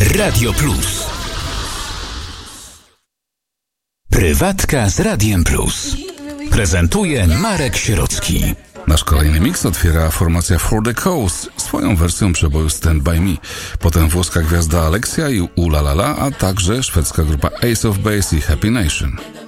Radio Plus. Prywatka z Radiem Plus. Prezentuje Marek Sierocki. Nasz kolejny miks otwiera formacja For the Cause swoją wersją przeboju Stand By Me. Potem włoska gwiazda Alexia i Ulalala, a także szwedzka grupa Ace of Base i Happy Nation.